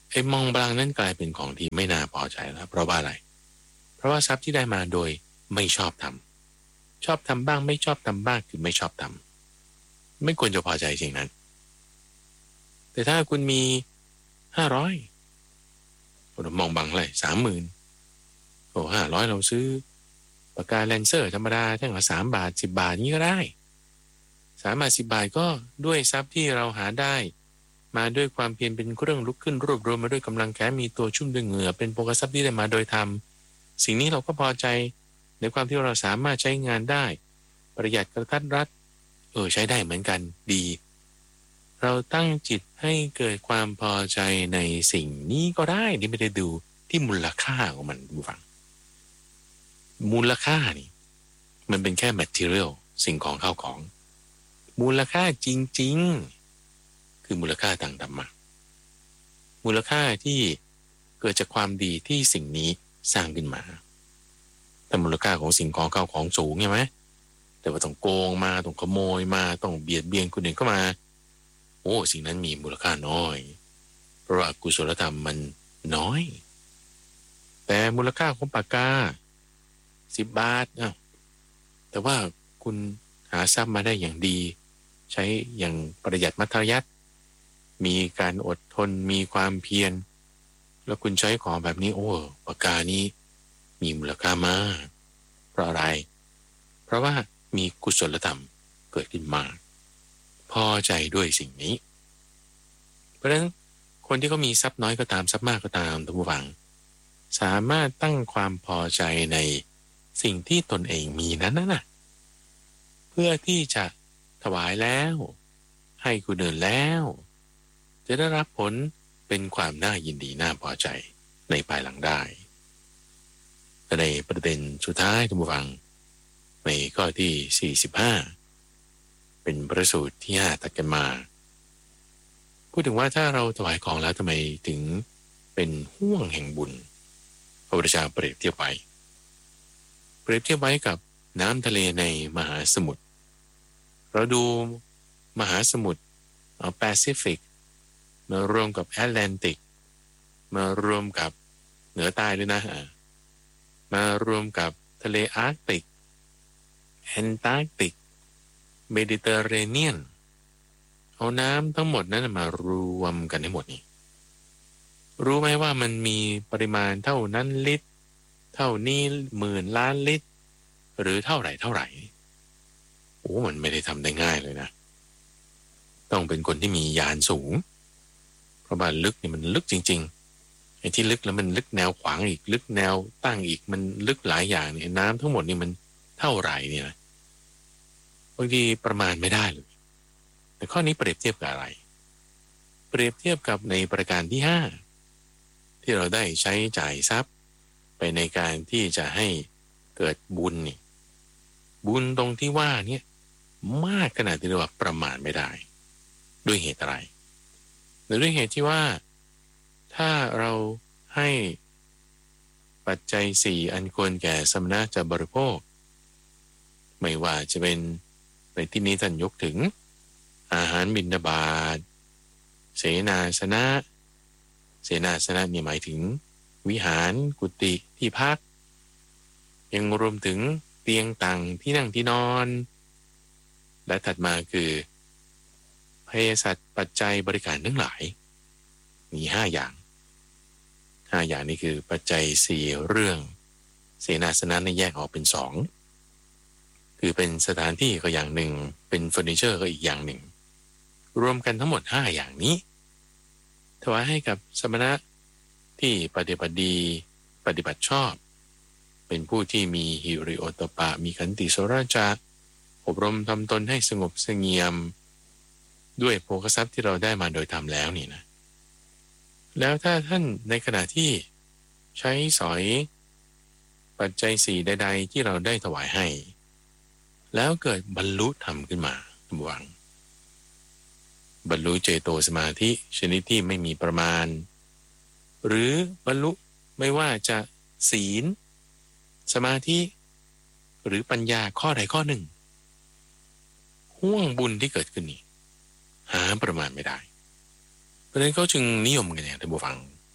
ไอ้มองบลังนั้นกลายเป็นของที่ไม่น่าพอใจแล้วเพราะว่าอะไรเพราะว่าทรัพย์ที่ได้มาโดยไม่ชอบทำชอบทำบ้างไม่ชอบทำบ้างคือไม่ชอบทำไม่ควรจะพอใจสิ่งนั้นแต่ถ้าคุณมีห้าร้อยเรามองบังเลยสามหมื่นโอ้ห้าร้อยเราซื้อปากกาแลนเซอร์ธรรมดาแท่งละสามบาทสิบบาทนี้ก็ได้สามบาทสิบบาทก็ด้วยทรัพย์ที่เราหาได้มาด้วยความเพียรเป็นเครื่องลุกขึ้นรวบรวมมาด้วยกำลังแขนมีตัวชุ่มด้วยเหงื่อเป็นโภคทรัพย์ที่ได้มาโดยธรรมสิ่งนี้เราก็พอใจในความที่เราสามารถใช้งานได้ประหยัดกระทัดรัดเออใช้ได้เหมือนกันดีเราตั้งจิตให้เกิดความพอใจในสิ่งนี้ก็ได้ที่ไม่ได้ดูที่มูลค่าของมันดูฟังมูลค่านี่มันเป็นแค่ material สิ่งของเข้าของมูลค่าจริงๆคือมูลค่าทางธรรมะมูลค่าที่เกิดจากความดีที่สิ่งนี้สร้างขึ้นมาแต่มูลค่าของสิ่งของเข้าของสูงใช่ไหมแต่ว่าต้องโกงมาต้องขโมยมาต้องเบียดเบียนคนอื่นเข้ามาโอ้สิ่งนั้นมีมูลค่าน้อยเพราะว่ากุศลธรรมมันน้อยแต่มูลค่าของปากกาสิบบาทอ้าวแต่ว่าคุณหาทรัพย์มาได้อย่างดีใช้อย่างประหยัดมัธยัสถ์มีการอดทนมีความเพียรแล้วคุณใช้ของแบบนี้โอ้ปากกานี้มีมูลค่ามากเพราะอะไรเพราะว่ามีกุศลธรรมเกิดขึ้นมาพอใจด้วยสิ่งนี้เพราะฉะนั้นคนที่เขามีทรัพย์น้อยก็ตามทรัพย์มากก็ตามท่านผู้ฟังสามารถตั้งความพอใจในสิ่งที่ตนเองมีนั้นนะเพื่อที่จะถวายแล้วให้คนอื่นแล้วจะได้รับผลเป็นความน่ายินดีน่าพอใจในภายหลังได้แต่ในประเด็นสุดท้ายท่านผู้ฟังในข้อที่สี่สิบห้าเป็นประสูตรที่ห้าตัดกันมาพูดถึงว่าถ้าเราถวายของแล้วทำไมถึงเป็นห่วงแห่งบุญพระพุทธเจ้าเปรียบเทียบไว้เปรียบเทียบไว้กับน้ำทะเลในมหาสมุทรเราดูมหาสมุทรแปซิฟิกมารวมกับแอตแลนติกมารวมกับเหนือใต้เลยนะมารวมกับทะเลอาร์กติกแอนตาร์กติกเมดิเตอร์เรเนียนเอาน้ำทั้งหมดนั้นมารวมกันให้หมดนี่รู้ไหมว่ามันมีปริมาณเท่านั้นลิตรเท่านี้หมื่นล้านลิตรหรือเท่าไหร่เท่าไหร่โอ้มันไม่ได้ทำได้ง่ายเลยนะต้องเป็นคนที่มีญาณสูงเพราะว่าลึกนี่มันลึกจริงๆไอ้ที่ลึกแล้วมันลึกแนวขวางอีกลึกแนวตั้งอีกมันลึกหลายอย่างเนี่ยน้ำทั้งหมดนี่มันเท่าไหร่เนี่ยนะบางทีประมาณไม่ได้เลยแต่ข้อนี้เปรียบเทียบกับอะไรเปรียบเทียบกับในประการที่ห้าที่เราได้ใช้จ่ายทรัพย์ไปในการที่จะให้เกิดบุญนี่บุญตรงที่ว่าเนี่ยมากขนาดที่เรียกว่าประมาณไม่ได้ด้วยเหตุอะไรหรือด้วยเหตุที่ว่าถ้าเราให้ปัจจัยสี่อันควรแก่สมณะจะบริโภคไม่ว่าจะเป็นในที่นี้ท่านยกถึงอาหารบิณฑบาตเสนาสนะเสนาสนะนี่หมายถึงวิหารกุฏิที่พักยังรวมถึงเตียงต่างที่นั่งที่นอนและถัดมาคือเภสัชปัจจัยบริการทั้งหลายมีห้าอย่างห้าอย่างนี้คือปัจจัยสี่เรื่องเสนาสนะในแยกออกเป็นสองคือเป็นสถานที่ก็อย่างหนึ่งเป็นเฟอร์นิเจอร์ก็อีกอย่างหนึ่งรวมกันทั้งหมดห้าอย่างนี้ถวายให้กับสมณะที่ปฏิบัติดีปฏิบัติชอบเป็นผู้ที่มีหิริโอตตัปปะมีขันติโสราจะอบรมทำตนให้สงบเสงี่ยมด้วยโภคทรัพย์ที่เราได้มาโดยธรรมแล้วนี่นะแล้วถ้าท่านในขณะที่ใช้สอยปัจจัยสี่ใดๆที่เราได้ถวายให้แล้วเกิดบรรลุธรรมขึ้นมาหวังบรรลุเจโตสมาธิชนิดที่ไม่มีประมาณหรือบรรลุไม่ว่าจะศีลสมาธิหรือปัญญาข้อใดข้อหนึ่งห่วงบุญที่เกิดขึ้นนี่หาประมาณไม่ได้เพราะฉะนั้นเขาจึงนิยมกันเนี่ยท่านผู้ฟัง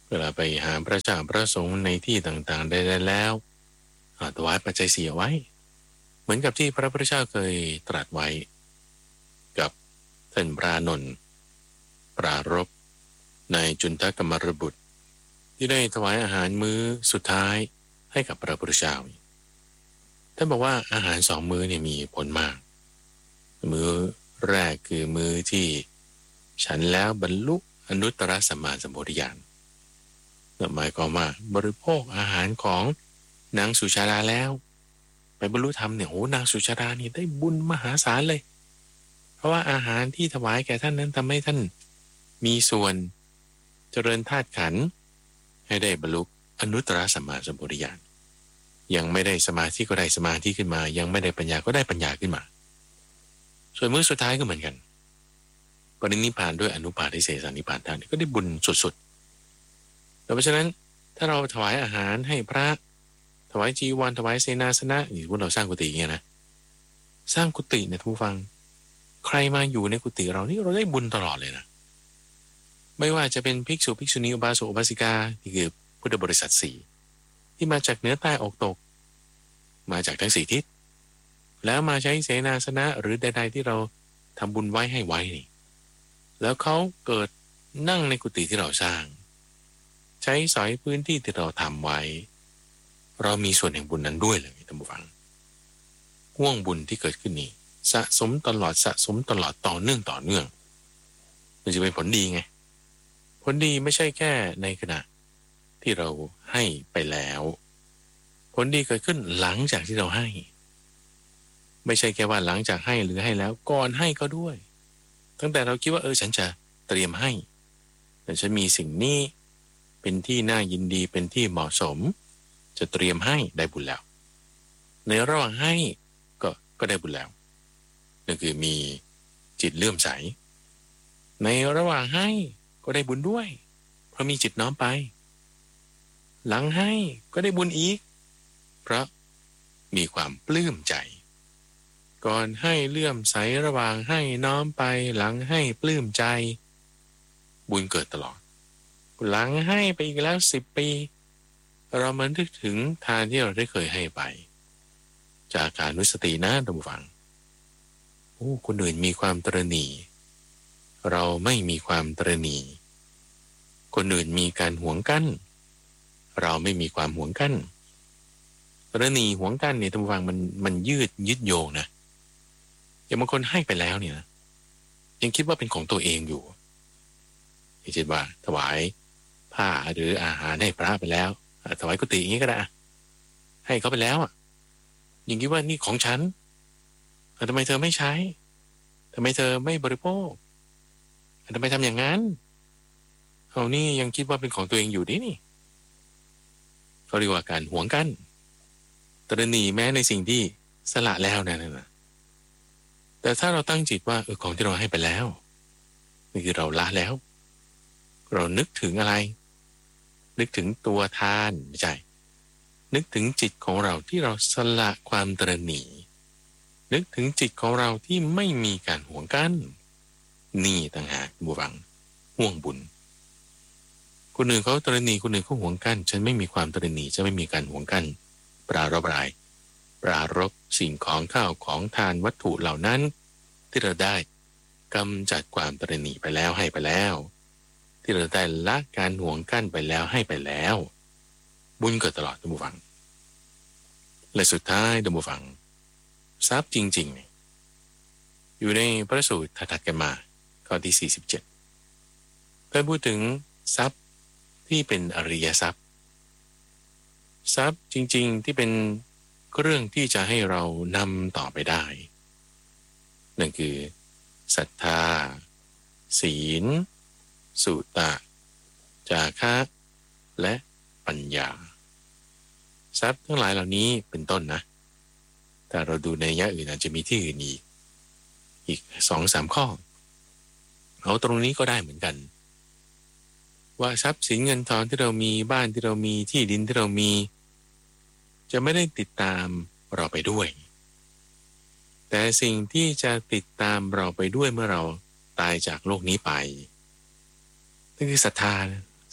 เวลาไปหาพระเจ้าพระสงฆ์ในที่ต่างๆได้แล้วถวายปัจจัยสี่ไว้เหมือนกับที่พระพุทธเจ้าเคยตรัสไว้กับท่านพระนนท์ปรารภในจุนทกมรบุตรที่ได้ถวายอาหารมื้อสุดท้ายให้กับพระพุทธเจ้าท่านบอกว่าอาหารสองมื้อเนี่ยมีผลมากมื้อแรกคือมื้อที่ฉันแล้วบรรลุอนุตตรสัมมาสัมโพธิญาณหมายความว่าบริโภคอาหารของนางสุชาดาแล้วไปบรรลุธรรมเนี่ยโอ้นางสุชาดานี่ได้บุญมหาศาลเลยเพราะว่าอาหารที่ถวายแก่ท่านนั้นทำให้ท่านมีส่วนเจริญธาตุขันธ์ให้ได้บรรลุอนุตตรสัมมาสัมโพธิญาณยังไม่ได้สมาธิก็ได้สมาธิขึ้นมายังไม่ได้ปัญญาก็ได้ปัญญาขึ้นมาส่วนมื้อสุดท้ายก็เหมือนกันปรินิพพานด้วยอนุปาทิเสสนิพพานทางนี้ก็ได้บุญสุดๆเพราะฉะนั้นถ้าเราถวายอาหารให้พระถวายจีวรถวายเสนาสนะนี่พวกเราสร้างกุฏิเงี้ยนะสร้างกุฏิเนี่ยทุกฟังใครมาอยู่ในกุฏิเรานี่เราได้บุญตลอดเลยนะไม่ว่าจะเป็นภิกษุภิกษุณีอุบาสกอุบาสิกาที่คือพุทธบริษัทสี่ที่มาจากเหนือใต้ออกตกมาจากทั้งสี่ทิศแล้วมาใช้เสนาสนะหรือใดๆที่เราทำบุญไว้ให้ไว้นี่แล้วเขาเกิดนั่งในกุฏิที่เราสร้างใช้สอยพื้นที่ที่เราทำไว้เรามีส่วนแห่งบุญนั้นด้วยเลยท่านผู้ฟังห่วงบุญที่เกิดขึ้นนี้สะสมตลอดสะสมตลอดต่อเนื่องต่อเนื่องมันจะเป็นผลดีไงผลดีไม่ใช่แค่ในขณะที่เราให้ไปแล้วผลดีเกิดขึ้นหลังจากที่เราให้ไม่ใช่แค่ว่าหลังจากให้หรือให้แล้วก่อนให้ก็ด้วยตั้งแต่เราคิดว่าเออฉันจะเตรียมให้แต่ฉันมีสิ่งนี้เป็นที่น่ายินดีเป็นที่เหมาะสมจะเตรียมให้ได้บุญแล้วในระหว่างให้ก็ก็ได้บุญแล้วนั่นคือมีจิตเลื่อมใสในระหว่างให้ก็ได้บุญด้วยเพราะมีจิตน้อมไปหลังให้ก็ได้บุญอีกเพราะมีความปลื้มใจก่อนให้เลื่อมใสระหว่างให้น้อมไปหลังให้ปลื้มใจบุญเกิดตลอดหลังให้ไปอีกแล้วสิบปีเรามันนึกถึงทานที่เราได้เคยให้ไปจากการนุสตินะท่านผู้ฟังโอ้คนอื่นมีความตระหนี่เราไม่มีความตระหนี่คนอื่นมีการหวงกั้นเราไม่มีความหวงกั้นตระหนี่หวงกั้นเนี่ยท่านผู้ฟังมันมันยืดยึดโยงนะอย่างบางคนให้ไปแล้วเนี่ยนะยังคิดว่าเป็นของตัวเองอยู่ที่เช่นว่าถวายผ้าหรืออาหารให้พระไปแล้วถวายกุฏิอย่างนี้ก็ได้ให้เขาไปแล้วอ่ะยังคิดว่านี่ของฉันทำไมเธอไม่ใช้ทำไมเธอไม่บริโภคทำไมทำอย่างนั้นเอานี่ยังคิดว่าเป็นของตัวเองอยู่ดินี่เขาเรียกว่าการหวงกันตระหนี่แม้ในสิ่งที่สละแล้วนั่นนะแต่ถ้าเราตั้งจิตว่าเออของที่เราให้ไปแล้วนี่คือเราละแล้วเรานึกถึงอะไรนึกถึงตัวทานไม่ใช่นึกถึงจิตของเราที่เราสละความตระหนี่นึกถึงจิตของเราที่ไม่มีการหวงกันนี่ต่างหากบุฟังห่วงบุญคนอื่นเขาตระหนี่คนอื่นเขาหวงกันฉันไม่มีความตระหนี่จะไม่มีการหวงกันปรารบรายปรารบสิ่งของข้าวของทานวัตถุเหล่านั้นที่เราได้กำจัดความตระหนี่ไปแล้วให้ไปแล้วที่เราได้ละการหวงกั้นไปแล้วให้ไปแล้วบุญเกิดตลอดท่านผู้ฟังและสุดท้ายท่านผู้ฟังทรัพย์จริงๆอยู่ในพระสูตรถัดๆกันมาข้อที่สี่สิบเจ็ดได้พูดถึงทรัพย์ที่เป็นอริยทรัพย์ทรัพย์จริงๆที่เป็นเรื่องที่จะให้เรานำต่อไปได้นั่นคือศรัทธาศีลสุตะจาคะและปัญญาทรัพย์ทั้งหลายเหล่านี้เป็นต้นนะแต่เราดูในยะอื่นอาจจะมีที่อื่นอีกอีกสองสามข้อเอาตรงนี้ก็ได้เหมือนกันว่าทรัพย์สินเงินทองที่เรามีบ้านที่เรามีที่ดินที่เรามีจะไม่ได้ติดตามเราไปด้วยแต่สิ่งที่จะติดตามเราไปด้วยเมื่อเราตายจากโลกนี้ไปนั่นคือศรัทธา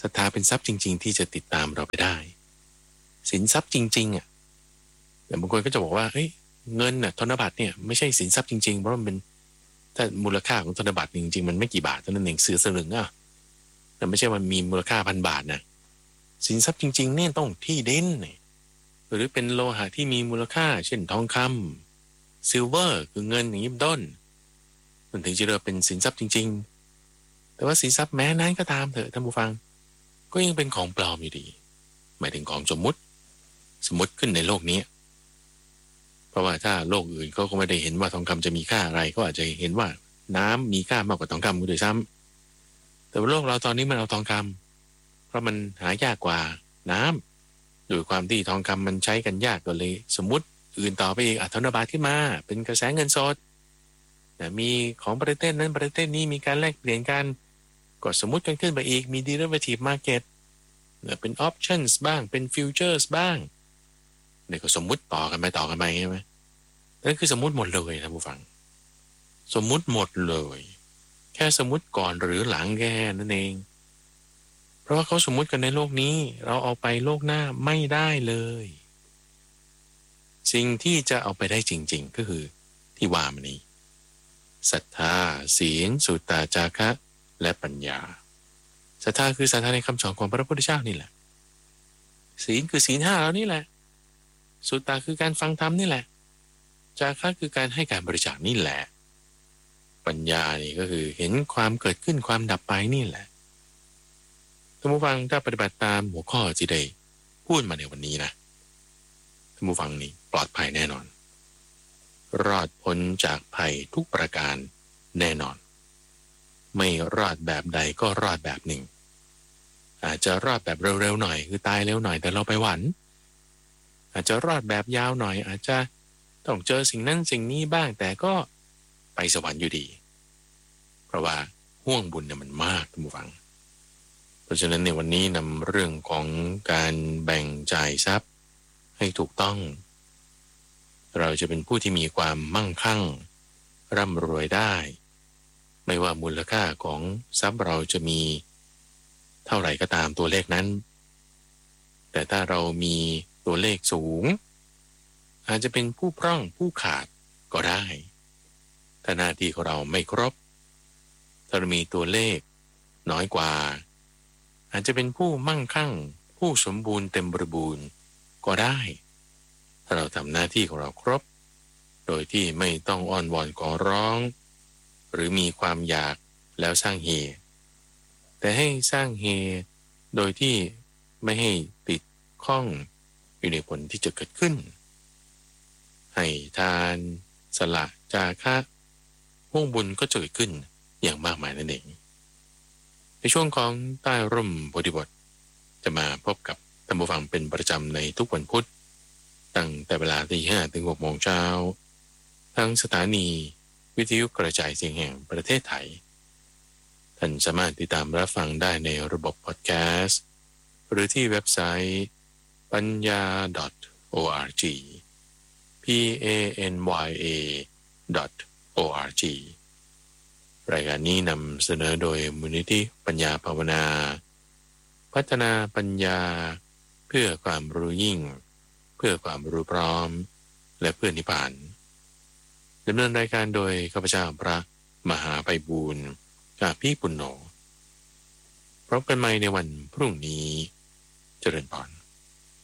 ศรัทธาเป็นทรัพย์จริงๆที่จะติดตามเราไปได้สินทรัพย์จริงๆอ่ะแต่บางคนก็จะบอกว่าเฮ้ยเงินน่ะธนบัตรเนี่ยไม่ใช่สินทรัพย์จริงๆเพราะมันเป็นถ้ามูลค่าของธนบัตรจริงๆมันไม่กี่บาทเท่านั้นเองซื้อสลึงอ่ะแต่ไม่ใช่มันมีมูลค่าพันบาทนะสินทรัพย์จริงๆเนี่ยต้องที่ดินหรือเป็นโลหะที่มีมูลค่าเช่นทองคำซิลเวอร์คือเงินอย่างนี้เป็นต้นมันถึงจะเรียกเป็นสินทรัพย์จริงๆแต่ว่าสินทรัพย์แม้นั้นก็ตามเถอะท่านผู้ฟังก็ยังเป็นของปลอมอยู่ดีหมายถึงของสมมุติสมมติขึ้นในโลกนี้เพราะว่าถ้าโลกอื่นเขาก็ไม่ได้เห็นว่าทองคำจะมีค่าอะไรก็อาจจะเห็นว่าน้ำมีค่ามากกว่าทองคำก็โดยซ้ำแต่ว่าโลกเราตอนนี้มันเอาทองคำเพราะมันหายากกว่าน้ำโดยความที่ทองคำมันใช้กันยากก็เลยสมมติอื่นต่อไปอีกอัธนบัตรขึ้นมาเป็นกระแสเงินสดแต่มีของประเทศนั้นประเทศนี้มีการแลกเปลี่ยนกันก็สมมติกันขึ้นไปอีกมี derivative market เป็น options บ้างเป็น futures บ้างเนี่ยก็สมมุติต่อกันไปต่อกันไปใช่ไหมนั่นคือสมมุติหมดเลยท่านผู้ฟังสมมุติหมดเลยแค่สมมุติก่อนหรือหลังแกนั่นเองเพราะว่าเขาสมมุติกันในโลกนี้เราเอาไปโลกหน้าไม่ได้เลยสิ่งที่จะเอาไปได้จริงๆก็คือที่ว่ามานี้ศรัทธาศีลสุตตาจาคะและปัญญาศรัทธาคือศรัทธาในคำสอนของพระพุทธเจ้านี่แหละศีลคือศีลห้าเรานี่แหละสุตตาคือการฟังธรรมนี่แหละจาคะคือการให้การบริจาคนี่แหละปัญญานี่ก็คือเห็นความเกิดขึ้นความดับไปนี่แหละท่านผู้ฟังถ้าปฏิบัติตามหัวข้อที่ได้พูดมาในวันนี้นะท่านผู้ฟังนี่ปลอดภัยแน่นอนรอดพ้นจากภัยทุกประการแน่นอนไม่รอดแบบใดก็รอดแบบหนึ่งอาจจะรอดแบบเร็วๆหน่อยคือตายเร็วหน่อยแต่เราไปหวันอาจจะรอดแบบยาวหน่อยอาจจะต้องเจอสิ่งนั้นสิ่งนี้บ้างแต่ก็ไปสวรรค์อยู่ดีเพราะว่าห่วงบุญเนี่ยมันมากท่านผู้ฟังเพราะฉะนั้นในวันนี้นำเรื่องของการแบ่งจ่ายทรัพย์ให้ถูกต้องเราจะเป็นผู้ที่มีความมั่งคั่งร่ำรวยได้ไม่ว่ามูลค่าของทรัพย์เราจะมีเท่าไหร่ก็ตามตัวเลขนั้นแต่ถ้าเรามีตัวเลขสูงอาจจะเป็นผู้พร่องผู้ขาดก็ได้ถ้าหน้าที่ของเราไม่ครบถ้าเรามีตัวเลขน้อยกว่าอาจจะเป็นผู้มั่งคั่งผู้สมบูรณ์เต็มบริบูรณ์ก็ได้ถ้าเราทำหน้าที่ของเราครบโดยที่ไม่ต้องอ้อนวอนขอร้องหรือมีความอยากแล้วสร้างเหตุแต่ให้สร้างเหตุโดยที่ไม่ให้ติดข้องอยู่ในผลที่จะเกิดขึ้นให้ทานสละจาคะห่วงบุญก็จะเกิดขึ้นอย่างมากมายนั่นเองในช่วงของใต้ร่มโพธิบทจะมาพบกับท่านผู้ฟังเป็นประจำในทุกวันพุธตั้งแต่เวลาตีห้าถึงหกโมงเช้าทั้งสถานีวิทยุกระจายเสียงแห่งประเทศไทยท่านสามารถติดตามรับฟังได้ในระบบพอดแคสต์หรือที่เว็บไซต์ปัญญา .org p a n y a .org รายการนี้นำเสนอโดยมูลนิธิปัญญาภาวนาพัฒนาปัญญาเพื่อความรู้ยิ่งเพื่อความรู้พร้อมและเพื่อนิพพานดำเนินรายการโดยข้าพเจ้าพระมหาไพบูลย์อาภีปุณโญพบกันใหม่ในวันพรุ่งนี้เจริญพร